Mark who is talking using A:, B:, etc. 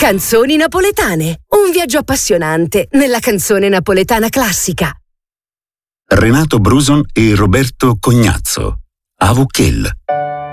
A: Canzoni napoletane. Un viaggio appassionante nella canzone napoletana classica.
B: Renato Bruson e Roberto Cognazzo. Avuchel.